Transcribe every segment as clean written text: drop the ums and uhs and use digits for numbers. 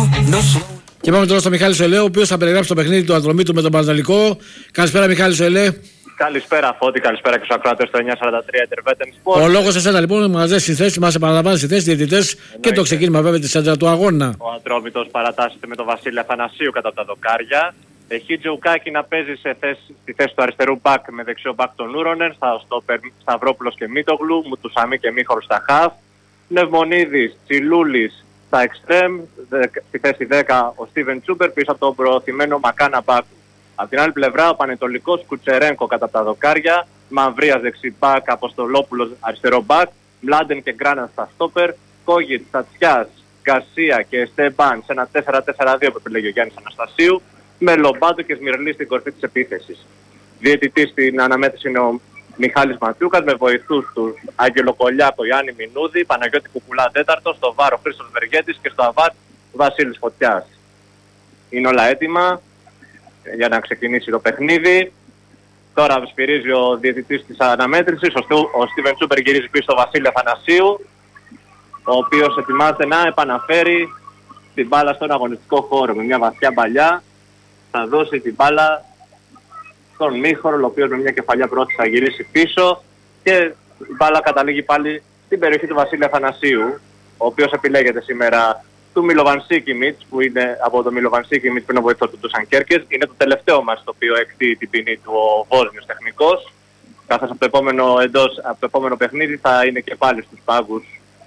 Και πάμε τώρα στο Μιχάλη Σοελέ, ο οποίος θα περιγράψει το παιχνίδι του Ατρομήτου με τον Πανατολικό. Καλησπέρα, Μιχάλη Σοελέ. Καλησπέρα, Φώτη, καλησπέρα και στους ακροατές στο 943 Intervetten Sport. Ο λόγος σε εσένα λοιπόν, μαζί στις θέσεις μας, επαναλαμβάνει στις θέσεις, διαιτητές και το ξεκίνημα βέβαια της έντρα του αγώνα. Ο Ατρόμητος παρατάσσεται με τον Βασίλη Αθανασίου κατά τα δοκάρια. Έχει Τζοουκάκη να παίζει στη θέση του αριστερού μπακ με δεξιό μπακ τον Ούρονεν, Σταυρόπουλος και Μίτογλου, Μουτουσαμί και Μίχορ στα χαφ. Νευμονίδης, Τσιλούλης στα εξτρέμ, στη θέση 10 ο Στίβεν Τσούπερ πίσω από τον προωθημένο Μακάνα Μπάκου. Από την άλλη πλευρά ο Πανετολικός Κουτσερένκο κατά τα δοκάρια, Μαυρίας δεξί μπακ, Αποστολόπουλος αριστερό μπακ, Μλάντεν και Γκράνα στα στόπερ, Κόγιτ, Τατσιάς, Γκαρσία και Εστέμπαν σε ένα 4-4-2 που επιλέγει ο Γιάννης Αναστασίου, με Λομπάτο και Σμυρλή στην κορφή της επίθεσης. Διαιτητής στην αναμέτρηση είναι ο Μιχάλης Ματσούκας με βοηθούς του Άγγελο Κολιάκο, Ιάννη Μινούδη, Παναγιώτη Κουκουλά τέταρτο, στο βάρο Χρήστος Βεργέτης και στο αβάτ Βασίλης Φωτιάς. Είναι όλα έτοιμα για να ξεκινήσει το παιχνίδι. Τώρα σφυρίζει ο διαιτητής της αναμέτρησης, ο Στίβεν Τσούπερ γυρίζει πίσω στο Βασίλη Αθανασίου, ο οποίος ετοιμάζεται να επαναφέρει την μπάλα στον αγωνιστικό χώρο με μια βαθιά μπαλιά. Θα δώσει την μπάλα στον Μίχορο, ο οποίος με μια κεφαλιά πρώτη θα γυρίσει πίσω και η μπάλα καταλήγει πάλι στην περιοχή του Βασίλη Αθανασίου, ο οποίος επιλέγεται σήμερα του Μιλοβανσίκιμιτς, που είναι από το Μιλοβανσίκιμιτς που είναι ο βοηθός του Ντούσαν Κέρκες. Είναι το τελευταίο μας το οποίο εκτείει την ποινή του ο Βόσνιος τεχνικός, καθώς από το επόμενο παιχνίδι θα είναι και πάλι στους πάγκους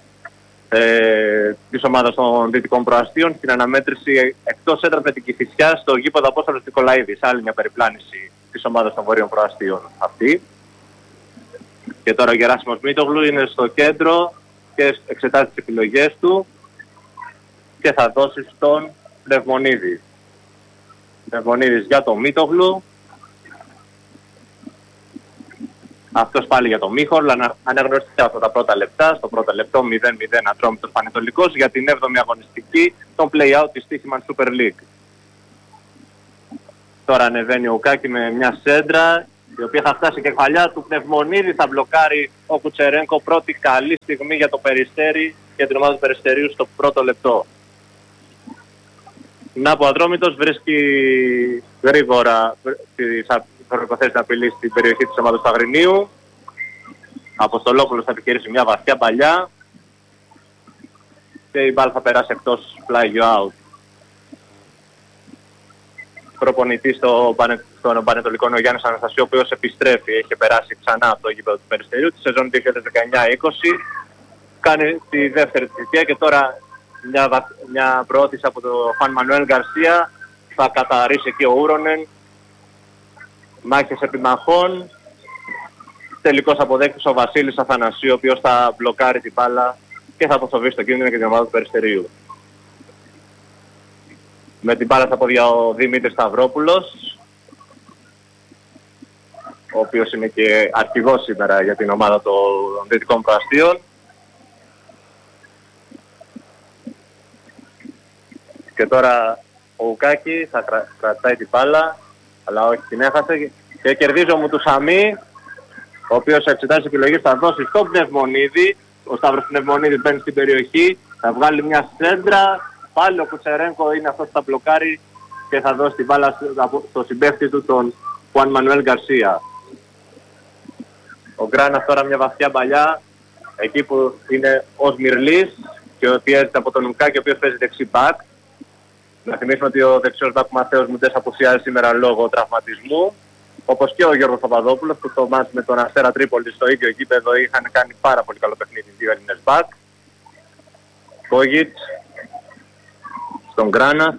της ομάδας των Δυτικών Προαστίων στην αναμέτρηση εκτός έδρας με την Κηφισιά στο γήπεδο Απόστολος Νικολαίδης. Άλλη μια περιπλάνηση της ομάδας των Βορείων Προαστίων αυτή. Και τώρα ο Γεράσιμος Μίτογλου είναι στο κέντρο και εξετάζει τις επιλογές του και θα δώσει στον Νευμονίδη. Νευμονίδης για τον Μίτογλου. Αυτός πάλι για τον Μίχορ, αναγνωριστεί αυτά τα πρώτα λεπτά. Στο πρώτο λεπτό 0-0 Ατρόμητος Πανετολικός για την 7η αγωνιστική των play-out της Τύχημαν Super League. Τώρα ανεβαίνει ο Ουκάκη με μια σέντρα, η οποία θα φτάσει κεφαλιά του Πνευμονίδη, θα μπλοκάρει ο Κουτσερένκο. Πρώτη καλή στιγμή για το Περιστέρι, για την ομάδα του Περιστερίου στο πρώτο λεπτό. Να που ο Ατρόμητος βρίσκει γρήγορα τις προϋποθέσεις να απειλεί στην περιοχή της ομάδας του Αγρινίου. Αποστολόπουλος θα επιχειρήσει μια βαθιά παλιά και η μπάλα θα περάσει εκτός πλάγιο out. Προπονητής στον Πανετολικό είναι ο Γιάννης Αναστασίου, ο οποίος επιστρέφει, έχει περάσει ξανά από το γήπεδο του Περιστερίου τη σεζόν 2019-20. Κάνει τη δεύτερη θητεία και τώρα μια προώθηση από τον Χουάν Μανουέλ Γκαρσία. Θα καθαρίσει εκεί ο Ούρονεν. Μάχες επιμαχών. Τελικός αποδέκτης ο Βασίλης Αθανασίου, ο οποίος θα μπλοκάρει την μπάλα και θα αποθοβήσει το κίνδυνο και την ομάδα του Περιστερίου. Με την μπάλα στα πόδια ο Δημήτρης Σταυρόπουλος, ο οποίος είναι και αρχηγός σήμερα για την ομάδα των Δυτικών Προαστίων. Και τώρα ο Ουκάκη θα κρατάει την μπάλα, αλλά όχι, την έχασε και κερδίζει ο Μουτουσαμί, ο οποίος εξετάζει επιλογή, θα δώσει στο Πνευμονίδη. Ο Σταύρος Πνευμονίδης μπαίνει στην περιοχή, θα βγάλει μια σέντρα. Πάλι ο Κουτσερένκο είναι αυτός που θα μπλοκάρει και θα δώσει την μπάλα στο συμπαίχτη του, τον Χουάν Μανουέλ Γκαρσία. Ο Γκράνας τώρα μια βαθιά μπαλιά, εκεί που είναι ο Σμυρλής και πιέζεται από τον Ουκάκη, ο οποίος παίζει δεξί μπακ. Να θυμίσουμε ότι ο δεξιός μπακ Μαθαίος Μουντές απουσιάζει σήμερα λόγω τραυματισμού. Όπως και ο Γιώργος Παπαδόπουλος, που το μάτς με τον Αστέρα Τρίπολη στο ίδιο γήπεδο είχαν κάνει πάρα πολύ καλό παιχνίδι, δύο Έλληνες μπακ. Κόγιτς στον Γκράνα.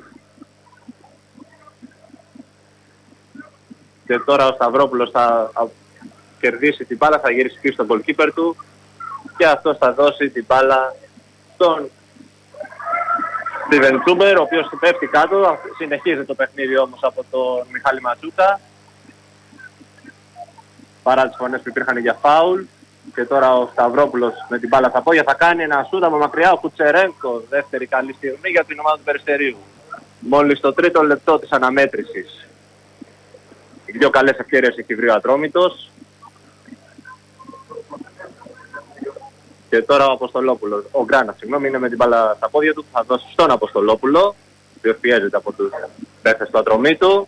Και τώρα ο Σταυρόπουλος θα κερδίσει την μπάλα, θα γυρίσει πίσω στον goalkeeper του και αυτός θα δώσει την μπάλα στον Στίβεν Τσούμπερ, ο οποίος πέφτει κάτω. Συνεχίζει το παιχνίδι όμως από τον Μιχάλη Ματσούκα, παρά τις φωνές που υπήρχαν για φάουλ. Και τώρα ο Σταυρόπουλος με την μπάλα στα πόδια θα κάνει ένα σούτ από μακριά. Ο Κουτσερένκο, δεύτερη καλή στιγμή για την ομάδα του Περιστερίου. Μόλις το τρίτο λεπτό της αναμέτρησης. Οι δύο καλές ευκαιρίες έχει βρει ο Ατρόμητος. Και τώρα ο Αποστολόπουλος, ο Γκράνας, συγγνώμη, είναι με την μπάλα στα πόδια του, θα δώσει στον Αποστολόπουλο. οποίος πιέζεται από τους παίχτες του Ατρομήτου.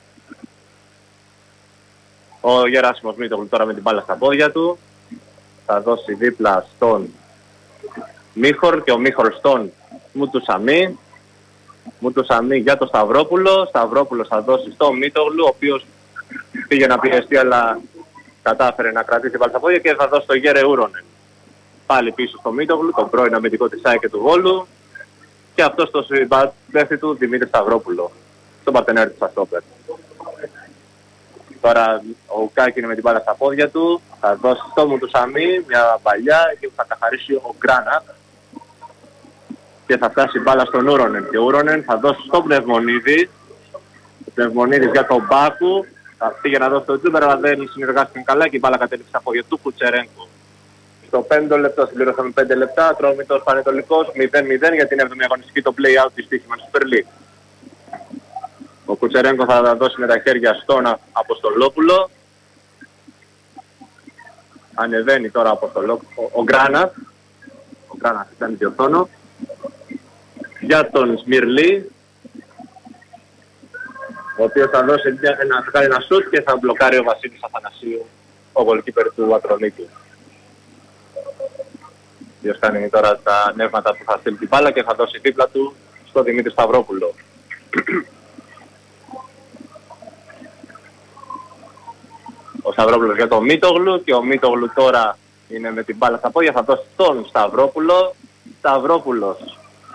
Ο Γεράσιμος Μήτογλου τώρα με την μπάλα στα πόδια του. Θα δώσει δίπλα στον Μίχορ και ο Μίχορ στον Μουτουσαμί. Μουτουσαμί για τον Σταυρόπουλο. Σταυρόπουλος θα δώσει στον Μήτογλου, ο οποίος πήγε να πιεστεί αλλά κατάφερε να κρατήσει την μπάλα στα πόδια και θα δώσει στον Γέρε Ούρονεν. Πάλι πίσω στο Μήτογλου, τον πρώην αμυντικό της ΑΕΚ και του Βόλου. Και αυτό στο συμπαθή του Δημήτρη Σταυρόπουλο, στον παρτενέρ του Σαστόπερ. Τώρα ο Ουκάκη είναι με την μπάλα στα πόδια του, θα δώσει στο Μουτουσαμί μια παλιά και θα καθαρίσει ο Γκράνατ. Και θα φτάσει η μπάλα στον Ούρονεν. Και ο Ούρονεν θα δώσει στο Πνευμονίδη. Ο Πνευμονίδης για τον Μπάκου. Θα πήγε να δώσει τον Τζούμπερ, αλλά δεν συνεργάστηκαν καλά και η μπάλα κατέληξε στα πόδια του Κουτσερένκο. Στο 5 λεπτό, συμπληρώσαμε 5 λεπτά. Ατρόμητος Πανετολικός 0-0 για την 7η αγωνιστική, το play-out της Τύχημας Super League. Ο Κουτσερένκο θα δώσει με τα χέρια στον Αποστολόπουλο. Ανεβαίνει τώρα ο Γκράνατ. Ο Γκράνατ ήταν διορθώνω. Για τον Σμυρλή, ο οποίος θα δώσει θα κάνει ένα σουτ και θα μπλοκάρει ο Βασίλης Αθανασίου, ο goalkeeper του Ατρονίκου. Ποιος κάνει τώρα τα νεύματα που θα στείλει την μπάλα και θα δώσει δίπλα του στο Δημήτρη Σταυρόπουλο. Ο Σταυρόπουλος για τον Μήτογλου και ο Μήτογλου τώρα είναι με την μπάλα στα πόδια, θα δώσει τον Σταυρόπουλο. Σταυρόπουλος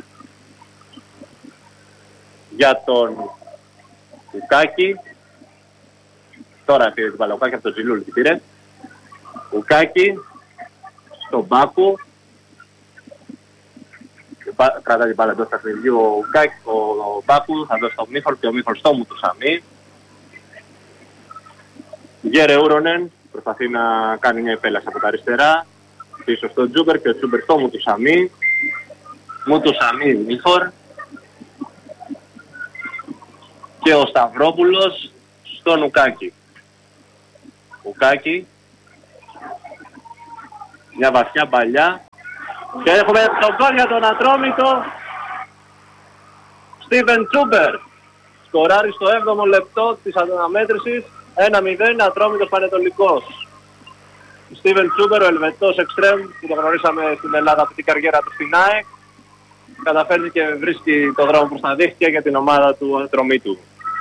για τον Ουκάκη. Τώρα πήρε την μπάλα ο Ουκάκη από τον Ζιλούλη την πήρε. Ουκάκη στον Μπάκου. Κρατάει την μπάλα εντός παιχνιδιού ο Μπάκου, θα δώσει στον Μίχολ και ο Μίχολ στο Μουτουσαμί. Γέρε Ούρονεν προσπαθεί να κάνει μια επέλαση από τα αριστερά. Πίσω στον Τζούμπερ και ο Τζούμπερ στο Μουτουσαμί. Μουτουσαμί Μίχορ. Και ο Σταυρόπουλος στον Ουκάκη. Ουκάκη. Μια βαθιά παλιά. Και έχουμε τον γκολ για τον Ατρόμητο. Στίβεν Τσούμπερ. Σκοράρει στο 7ο λεπτό της αναμέτρησης. 1-0 Ατρόμητος Πανετολικός. Στίβεν Τσούμπερ, ο Ελβετός εξτρέμ που το γνωρίσαμε στην Ελλάδα από την καριέρα του στην ΑΕΚ. Καταφέρνει και βρίσκει το δρόμο προς τα δίχτυα για την ομάδα του Ατρομήτου.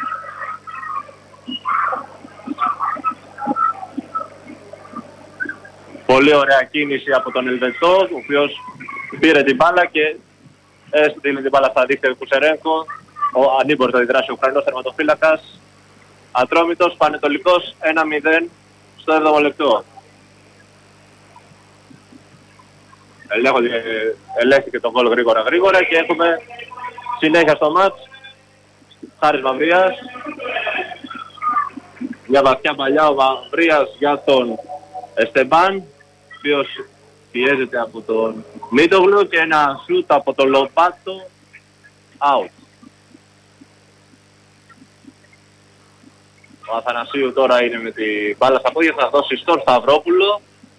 Πολύ ωραία κίνηση από τον Ελβετό, ο οποίος πήρε την μπάλα και έστειλε την μπάλα στα δίχτυα του Κουτσερένκο. Ο ανήμπορος θα διδράσει ο Ουκρανός τερματοφύλακας. Ατρόμητος Πανετολικός 1-0 στο 7ο λεπτό. Ελέγχθηκε τον γκολ γρήγορα και έχουμε συνέχεια στο μάτς. Χάρης Μαυρίας. Μια βαθιά παλιά ο Μαυρίας για τον Εστεμπάν, ο οποίος πιέζεται από τον Μήτογλου και ένα σούτ από τον Λοπάτο out. Ο Αθανασίου τώρα είναι με την μπάλα στα πόδια, θα δώσει στον Σταυρόπουλο.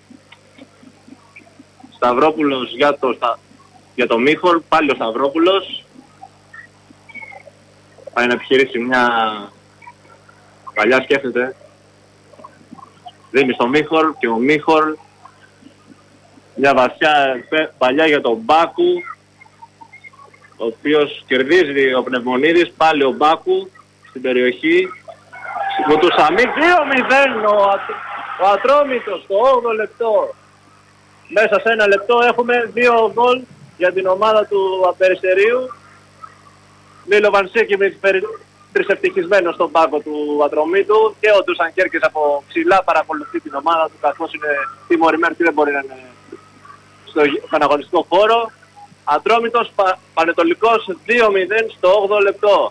Σταυρόπουλος για το Μίχολ, πάλι ο Σταυρόπουλος. Πάει να επιχειρήσει μια παλιά, σκέφτεται. Δίνει στο Μίχολ και ο Μίχολ μια βαθιά παλιά για τον Μπάκου, ο οποίος κερδίζει ο Πνευμονίδης, πάλι ο Μπάκου στην περιοχή. Μουτουσαμί 2-0 ο Ατρόμητος στο 8ο λεπτό. Μέσα σε ένα λεπτό έχουμε 2 γκολ για την ομάδα του Απεριστερίου. Μίλο Βανσίκη τρισευτυχισμένος στον πάγκο του Ατρομήτου και ο Ντούσαν Κέρκης από ψηλά παρακολουθεί την ομάδα του, καθώς είναι τιμωρημένος και δεν μπορεί να είναι στον αγωνιστικό χώρο. Ατρόμητος Πανετολικός 2-0 στο 8ο λεπτό.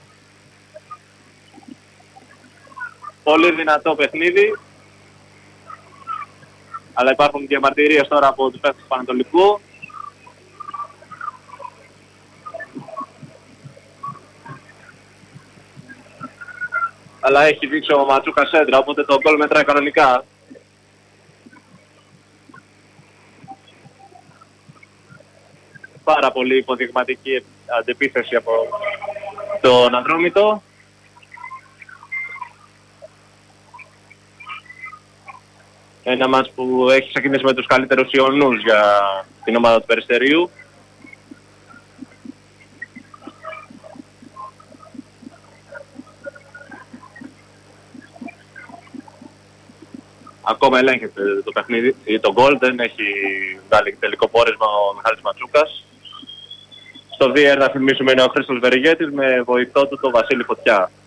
Πολύ δυνατό παιχνίδι, αλλά υπάρχουν και μαρτυρίες τώρα από τους παίκτες του Πανετολικού. Αλλά έχει δείξει ο Ματσούκα σέντρα, οπότε το γκολ μετράει κανονικά. Πάρα πολύ υποδειγματική αντεπίθεση από στον Αδρόμητο. Ένα μάτς που έχει ξεκινήσει με τους καλύτερους Ιωνούς για την ομάδα του Περιστερίου. Ακόμα ελέγχεται το παιχνίδι. Το γκολ δεν έχει βγάλει τελικό πόρισμα ο Μιχάλης Ματσούκας. Στο VR να θυμίσουμε είναι ο Χρήστος Βεργέτης με βοηθό του τον Βασίλη Φωτιά.